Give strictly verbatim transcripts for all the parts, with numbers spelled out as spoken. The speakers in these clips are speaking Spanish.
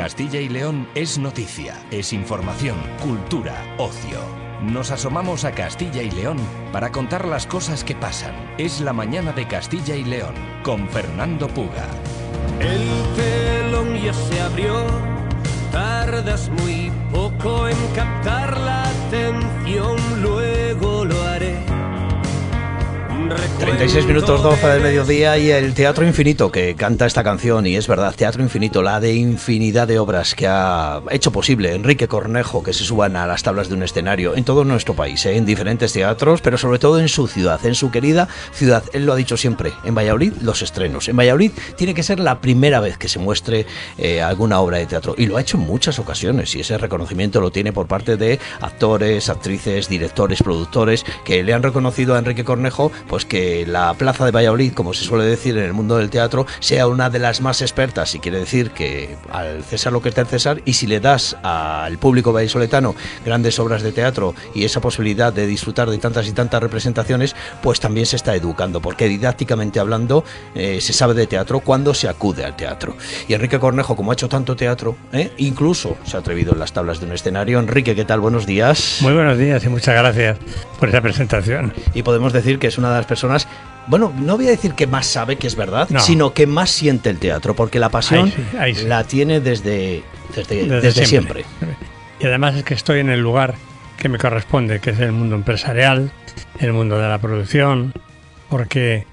Castilla y León es noticia, es información, cultura, ocio. Nos asomamos a Castilla y León para contar las cosas que pasan. Es la mañana de Castilla y León, con Fernando Puga. El telón ya se abrió, tardas muy poco en captar la atención, luego lo haré. treinta y seis minutos doce del mediodía y el Teatro Infinito que canta esta canción, y es verdad, Teatro Infinito, la de infinidad de obras que ha hecho posible Enrique Cornejo que se suban a las tablas de un escenario en todo nuestro país, ¿eh? En diferentes teatros, pero sobre todo en su ciudad, en su querida ciudad. Él lo ha dicho siempre, en Valladolid los estrenos. En Valladolid tiene que ser la primera vez que se muestre eh, alguna obra de teatro, y lo ha hecho en muchas ocasiones, y ese reconocimiento lo tiene por parte de actores, actrices, directores, productores, que le han reconocido a Enrique Cornejo pues que la plaza de Valladolid, como se suele decir en el mundo del teatro, sea una de las más expertas, y quiere decir que al César lo que está al César, y si le das al público vallisoletano grandes obras de teatro y esa posibilidad de disfrutar de tantas y tantas representaciones, pues también se está educando, porque didácticamente hablando eh, se sabe de teatro cuando se acude al teatro. Y Enrique Cornejo, como ha hecho tanto teatro, ¿eh? incluso se ha atrevido en las tablas de un escenario. Enrique, ¿qué tal? Buenos días. Muy buenos días y muchas gracias por esa presentación. Y podemos decir que es una de las personas, bueno, no voy a decir que más sabe, que es verdad, no, sino que más siente el teatro, porque la pasión ahí sí, ahí sí. la tiene desde, desde, desde, desde siempre. siempre. Y además es que estoy en el lugar que me corresponde, que es el mundo empresarial, el mundo de la producción, porque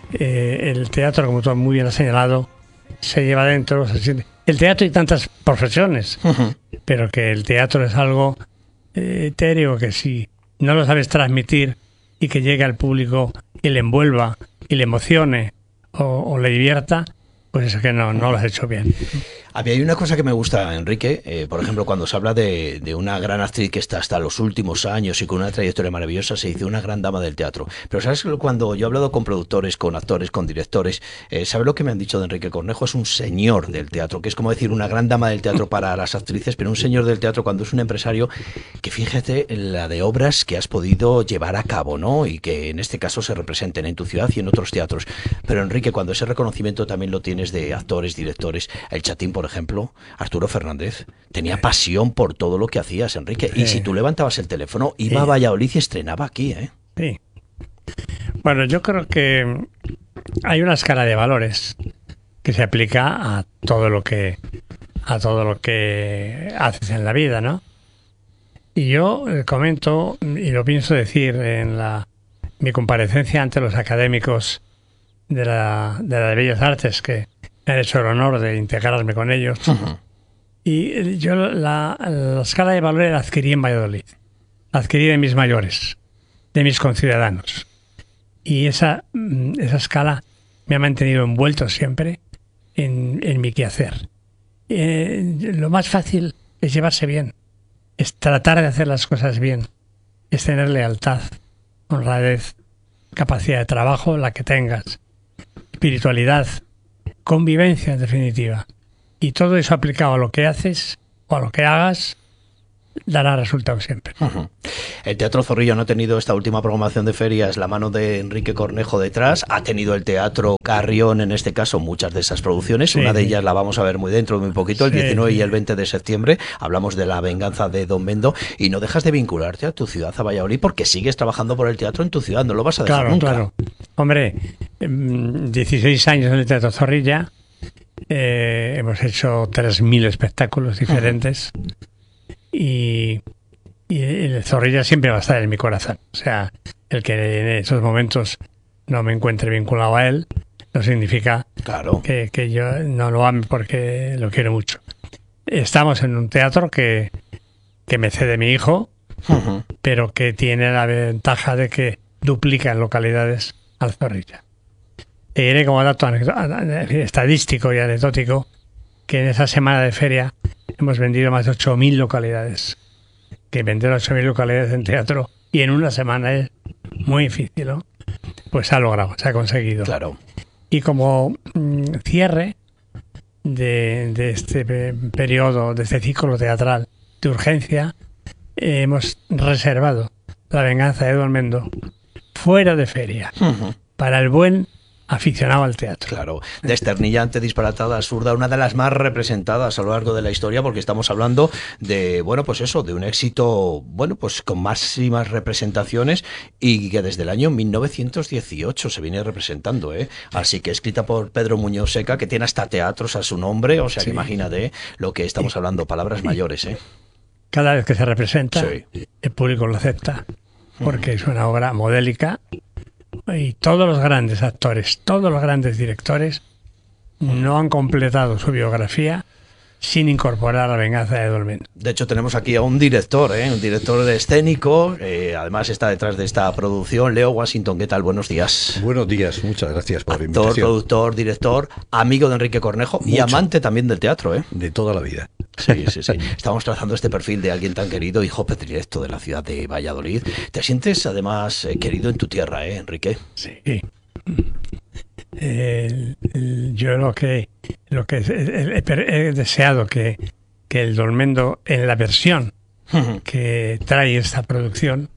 eh, el teatro, como tú muy bien has señalado, se lleva dentro, se siente. El teatro y tantas profesiones, uh-huh. pero que el teatro es algo eh, etéreo, que si no lo sabes transmitir y que llegue al público y le envuelva y le emocione o, o le divierta, pues es que no, no lo has hecho bien. A mí hay una cosa que me gusta, Enrique, eh, por ejemplo, cuando se habla de, de una gran actriz que está hasta los últimos años y con una trayectoria maravillosa, se dice una gran dama del teatro. Pero sabes, cuando yo he hablado con productores, con actores, con directores, eh, ¿sabes lo que me han dicho de Enrique Cornejo? Es un señor del teatro, que es como decir una gran dama del teatro para las actrices, pero un señor del teatro cuando es un empresario, que fíjate la de obras que has podido llevar a cabo, ¿no? Y que en este caso se representen en tu ciudad y en otros teatros. Pero Enrique, cuando ese reconocimiento también lo tienes de actores, directores, el Chatín, por ejemplo, Arturo Fernández, tenía pasión por todo lo que hacías, Enrique. Y si tú levantabas el teléfono, iba a Valladolid y estrenaba aquí, ¿eh? Sí. Bueno, yo creo que hay una escala de valores que se aplica a todo lo que a todo lo que haces en la vida, ¿no? Y yo comento, y lo pienso decir en la mi comparecencia ante los académicos de la de la de Bellas Artes, que me han hecho el honor de integrarme con ellos. Uh-huh. Y yo la, la escala de valores la adquirí en Valladolid. La adquirí de mis mayores, de mis conciudadanos. Y esa, esa escala me ha mantenido envuelto siempre en, en mi quehacer. Eh, lo más fácil es llevarse bien, es tratar de hacer las cosas bien, es tener lealtad, honradez, capacidad de trabajo, la que tengas, espiritualidad, convivencia, en definitiva. Y todo eso aplicado a lo que haces o a lo que hagas dará resultado siempre. Uh-huh. El Teatro Zorrilla no ha tenido esta última programación de ferias la mano de Enrique Cornejo detrás. Ha tenido el Teatro Carrión, en este caso, muchas de esas producciones. Sí, Una de ellas la vamos a ver muy dentro, muy poquito, el sí, diecinueve sí. y el veinte de septiembre. Hablamos de La venganza de Don Mendo. Y no dejas de vincularte a tu ciudad, a Valladolid, porque sigues trabajando por el teatro en tu ciudad. No lo vas a dejar claro, nunca. Claro, Hombre, dieciséis años en el Teatro Zorrilla. Eh, hemos hecho tres mil espectáculos diferentes. Uh-huh. Y, y el Zorrilla siempre va a estar en mi corazón. O sea, el que en esos momentos no me encuentre vinculado a él no significa claro. que, que yo no lo ame porque lo quiero mucho. Estamos en un teatro que, que me cede mi hijo, uh-huh. pero que tiene la ventaja de que duplica en localidades al Zorrilla. Te diré como dato estadístico y anecdótico que en esa semana de feria hemos vendido más de ocho mil localidades. Que vender ocho mil localidades en teatro y en una semana es muy difícil, ¿no? Pues se ha logrado, se ha conseguido. Claro. Y como mmm, cierre de, de este periodo, de este ciclo teatral de urgencia, eh, hemos reservado La venganza de Don Mendo fuera de feria, uh-huh. para el buen aficionado al teatro. Claro, desternillante, disparatada, absurda, una de las más representadas a lo largo de la historia, porque estamos hablando de, bueno, pues eso, de un éxito, bueno, pues con máximas representaciones y que desde el año mil novecientos dieciocho se viene representando, ¿eh? Así que escrita por Pedro Muñoz Seca, que tiene hasta teatros a su nombre, o sea que sí. Imagínate lo que estamos hablando, palabras mayores, ¿eh? Cada vez que se representa, sí. el público lo acepta, porque es una obra modélica. Y todos los grandes actores, todos los grandes directores no han completado su biografía sin incorporar La venganza de Dolmen. De hecho, tenemos aquí a un director, ¿eh? un director escénico, eh, además está detrás de esta producción, Leo Washington. ¿Qué tal? Buenos días. Buenos días, muchas gracias por la Actor, invitación. productor, director, amigo de Enrique Cornejo Mucho. Y amante también del teatro, ¿eh? De toda la vida. Sí, sí, sí. Estamos trazando este perfil de alguien tan querido, hijo predilecto de la ciudad de Valladolid. ¿Te sientes además eh, querido en tu tierra, eh, Enrique? Sí. El, el, yo lo que lo que he, he deseado que, que el Dolmendo en la versión que trae esta producción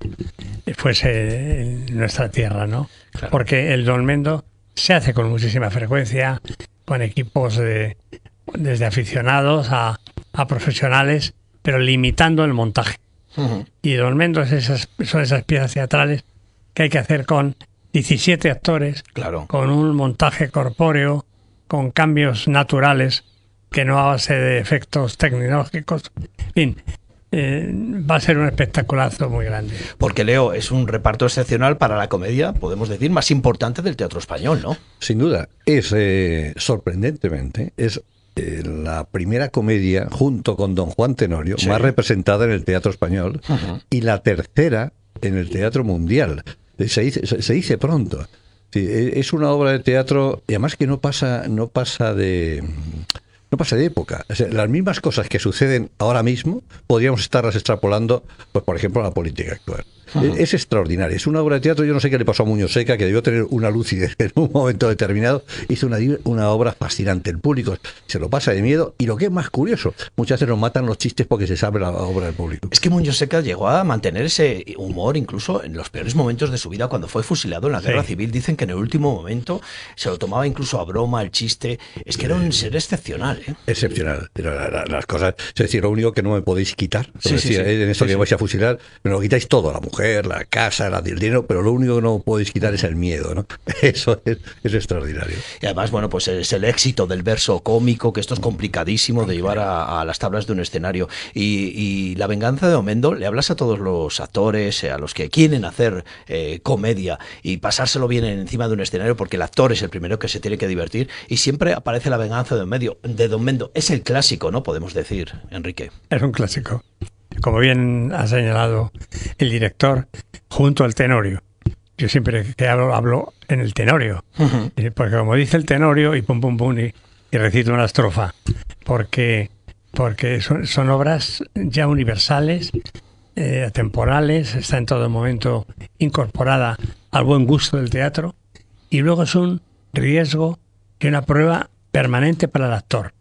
fuese en nuestra tierra, ¿no? Claro. Porque el Dolmendo se hace con muchísima frecuencia, con equipos de, desde aficionados a, a profesionales, pero limitando el montaje. Uh-huh. Y Dolmendo es esas, son esas piezas teatrales que hay que hacer con diecisiete actores, claro. con un montaje corpóreo, con cambios naturales, que no a base de efectos tecnológicos. En fin, eh, va a ser un espectaculazo muy grande. Porque, Leo, es un reparto excepcional para la comedia, podemos decir, más importante del teatro español, ¿no? Sin duda. Es, eh, sorprendentemente, es eh, la primera comedia, junto con Don Juan Tenorio, sí. más representada en el teatro español, uh-huh. y la tercera en el teatro mundial. Se dice, se dice pronto. Sí, es una obra de teatro, y además que no pasa, no pasa de... No pasa de época. O sea, las mismas cosas que suceden ahora mismo podríamos estarlas extrapolando, pues por ejemplo, a la política actual. Uh-huh. Es, es extraordinaria. Es una obra de teatro. Yo no sé qué le pasó a Muñoz Seca, que debió tener una lucidez en un momento determinado. Hizo una, una obra fascinante. El público se lo pasa de miedo. Y lo que es más curioso, muchas veces nos matan los chistes porque se sabe la obra del público. Es que Muñoz Seca llegó a mantener ese humor incluso en los peores momentos de su vida, cuando fue fusilado en la Guerra sí. Civil. Dicen que en el último momento se lo tomaba incluso a broma, el chiste. Es que era un ser excepcional, ¿eh? Excepcional. Pero la, la, las cosas, es decir, lo único que no me podéis quitar, sí, sí, decía, sí. en esto sí, que sí. vais a fusilar, me lo quitáis todo, la mujer, la casa, la, el dinero, pero lo único que no podéis quitar es el miedo, ¿no? Eso es, es extraordinario. Y además, bueno, pues es el éxito del verso cómico, que esto es complicadísimo de llevar a, a las tablas de un escenario. Y, y La venganza de Dolmendo, le hablas a todos los actores, a los que quieren hacer eh, comedia y pasárselo bien encima de un escenario, porque el actor es el primero que se tiene que divertir, y siempre aparece La venganza de Dolmendo. De Dolmendo. Es el clásico, ¿no? Podemos decir, Enrique. Es un clásico. Como bien ha señalado el director, junto al Tenorio. Yo siempre que hablo, hablo en el Tenorio. Uh-huh. Porque como dice el Tenorio, y pum, pum, pum, y, y recito una estrofa. Porque, porque son, son obras ya universales, eh, atemporales, está en todo momento incorporada al buen gusto del teatro. Y luego es un riesgo y una prueba permanente para el actor.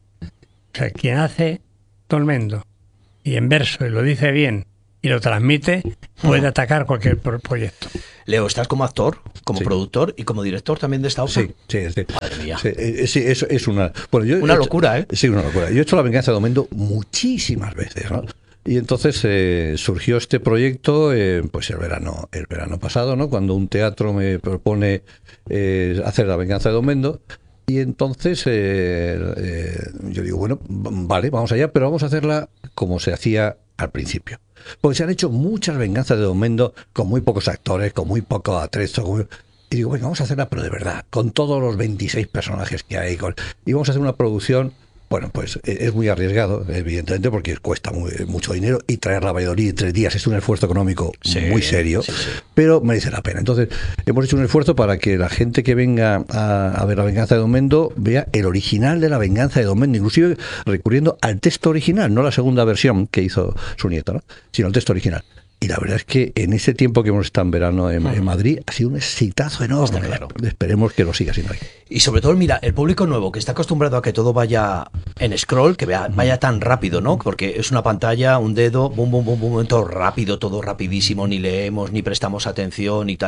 O sea, quien hace Dolmendo y en verso y lo dice bien y lo transmite, puede uh-huh. atacar cualquier proyecto. Leo, estás como actor, como sí. productor y como director también de esta obra. Sí, sí, sí. Madre mía. Sí, sí es, es una... Bueno, yo una hecho, locura, ¿eh? Sí, una locura. Yo he hecho La venganza de Dolmendo muchísimas veces, ¿no? Y entonces eh, surgió este proyecto, eh, pues el verano, el verano pasado, ¿no? Cuando un teatro me propone eh, hacer La venganza de Dolmendo. Y entonces eh, eh, yo digo, bueno, vale, vamos allá, pero vamos a hacerla como se hacía al principio. Porque se han hecho muchas venganzas de Dolmendo con muy pocos actores, con muy poco atrezo. Con... Y digo, venga, vamos a hacerla, pero de verdad, con todos los veintiséis personajes que hay. Con... Y vamos a hacer una producción... Bueno, pues es muy arriesgado, evidentemente, porque cuesta muy, mucho dinero, y traerla a Valladolid en tres días es un esfuerzo económico sí, muy serio, sí, sí. pero merece la pena. Entonces, hemos hecho un esfuerzo para que la gente que venga a, a ver La venganza de Dolmendo vea el original de La venganza de Dolmendo, inclusive recurriendo al texto original, no la segunda versión que hizo su nieto, ¿no? Sino el texto original. Y la verdad es que en ese tiempo que hemos estado en verano en, uh-huh. en Madrid ha sido un exitazo enorme. Claro. Esperemos que lo siga siendo ahí. Y sobre todo, mira, el público nuevo que está acostumbrado a que todo vaya en scroll, que vaya, vaya tan rápido, ¿no? Porque es una pantalla, un dedo, bum, bum, bum, bum, todo rápido, todo rapidísimo, ni leemos, ni prestamos atención y tal.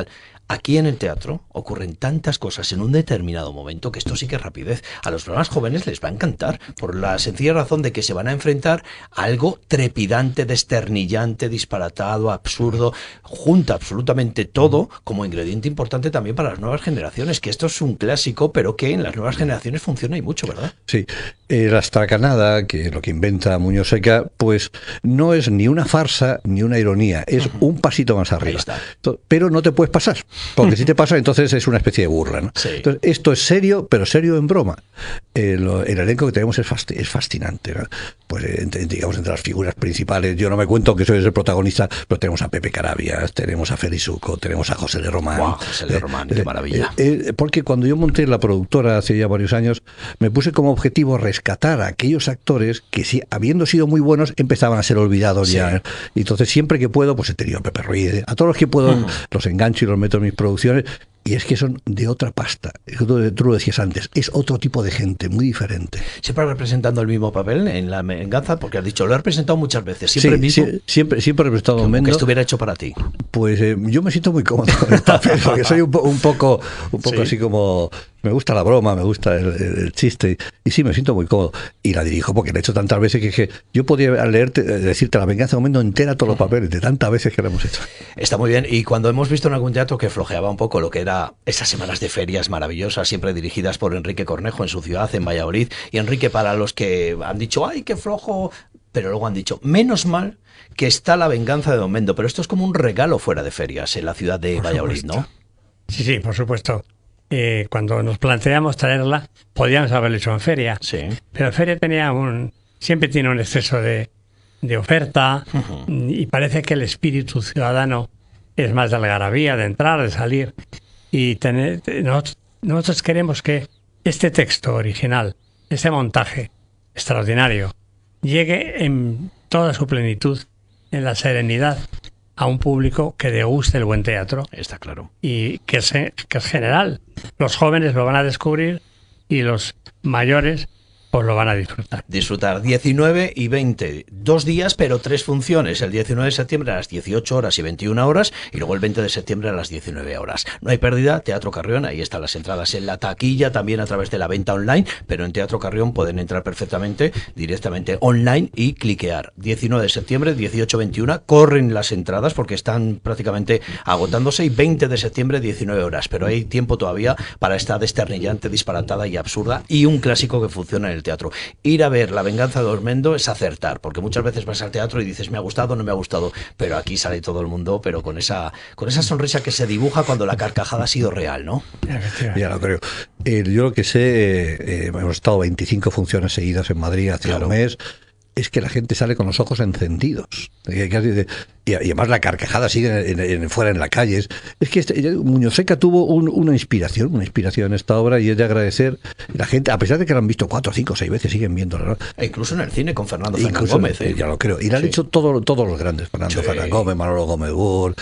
aquí en el teatro ocurren tantas cosas en un determinado momento que esto sí que es rapidez. A los más jóvenes les va a encantar por la sencilla razón de que se van a enfrentar a algo trepidante, desternillante, disparatado, absurdo, junta absolutamente todo como ingrediente importante también para las nuevas generaciones, que esto es un clásico, pero que en las nuevas generaciones funciona y mucho, ¿verdad? Sí, eh, la estracanada, que es lo que inventa Muñoz Seca, pues no es ni una farsa ni una ironía, es uh-huh. un pasito más arriba. Pero no te puedes pasar, porque si te pasa entonces es una especie de burla, ¿no? Sí. Entonces, esto es serio, pero serio en broma. Eh, lo, el elenco que tenemos es, fasti- es fascinante, ¿no? Pues eh, digamos entre las figuras principales, yo no me cuento que soy el protagonista, pero tenemos a Pepe Carabias, tenemos a Félix Uco, tenemos a José de Román. Wow, José de Román, eh, qué maravilla. Eh, eh, porque cuando yo monté la productora hace ya varios años, me puse como objetivo rescatar a aquellos actores que, si, habiendo sido muy buenos, empezaban a ser olvidados sí. ya. Y entonces siempre que puedo, pues he tenido a Pepe Ruiz, a todos los que puedo, uh-huh. los engancho y los meto en mis producciones. Y es que son de otra pasta. Tú lo decías antes, es otro tipo de gente, muy diferente. ¿Siempre representando el mismo papel en La Venganza? Porque has dicho, lo he representado muchas veces. ¿Siempre sí, el mismo? Sí, siempre, siempre he representado Como Mendo. que estuviera hecho para ti. Pues eh, yo me siento muy cómodo con el papel, porque soy un, po- un poco, un poco ¿sí? así como... Me gusta la broma, me gusta el, el, el chiste, y sí, me siento muy cómodo. Y la dirijo porque la he hecho tantas veces que, que yo podía leerte, decirte La Venganza de un Momento entera todos los papeles, de tantas veces que la hemos hecho. Está muy bien, y cuando hemos visto en algún teatro que flojeaba un poco lo que era esas semanas de ferias maravillosas, siempre dirigidas por Enrique Cornejo en su ciudad, en Valladolid, y Enrique, para los que han dicho, ¡ay, qué flojo!, pero luego han dicho, menos mal que está La Venganza de Don Mendo, pero esto es como un regalo fuera de ferias en la ciudad de por Valladolid, supuesto. ¿No? Sí, sí, por supuesto. Eh, cuando nos planteamos traerla, podíamos haberlo hecho en feria. Sí. Pero en feria tenía un, siempre tiene un exceso de, de oferta uh-huh. y parece que el espíritu ciudadano es más de algarabía, de entrar, de salir. Y tener, nosotros, nosotros queremos que este texto original, este montaje extraordinario, llegue en toda su plenitud, en la serenidad, a un público que deguste el buen teatro. Está claro. Y que es, que es general. Los jóvenes lo van a descubrir y los mayores pues lo van a disfrutar. Disfrutar diecinueve y veinte, dos días pero tres funciones, el diecinueve de septiembre a las dieciocho horas y veintiuna horas y luego el veinte de septiembre a las diecinueve horas. No hay pérdida, Teatro Carrión, ahí están las entradas en la taquilla, también a través de la venta online, pero en Teatro Carrión pueden entrar perfectamente directamente online y cliquear. diecinueve de septiembre, dieciocho veintiuno, corren las entradas porque están prácticamente agotándose, y veinte de septiembre, diecinueve horas, pero hay tiempo todavía para esta desternillante, disparatada y absurda y un clásico que funciona en el teatro. Ir a ver La Venganza de Don Mendo es acertar, porque muchas veces vas al teatro y dices, me ha gustado, no me ha gustado, pero aquí sale todo el mundo, pero con esa con esa sonrisa que se dibuja cuando la carcajada ha sido real, ¿no? Ya lo creo. Eh, yo lo que sé, eh, eh, hemos estado veinticinco funciones seguidas en Madrid hace claro. un mes, es que la gente sale con los ojos encendidos. Y además la carcajada sigue en, en, en, fuera en la calle. Es, es que este, Muñoz Seca tuvo un, una inspiración, una inspiración en esta obra, y es de agradecer. La gente, a pesar de que la han visto cuatro, cinco, seis veces, siguen viéndola, ¿no? E incluso en el cine con Fernando Fernán Gómez. ¿eh? Ya lo creo. Y la han sí. hecho todo, todos los grandes. Fernando sí. Fernán Gómez, Manolo Gómez Burr,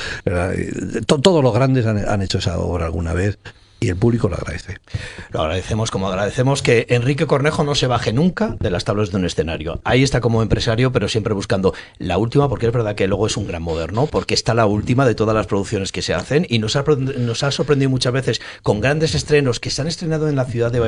to, todos los grandes han, han hecho esa obra alguna vez. Y el público lo agradece. Lo agradecemos, como agradecemos que Enrique Cornejo no se baje nunca de las tablas de un escenario. Ahí está como empresario, pero siempre buscando la última, porque es verdad que luego es un gran moderno, porque está la última de todas las producciones que se hacen, y nos ha, nos ha sorprendido muchas veces con grandes estrenos que se han estrenado en la ciudad de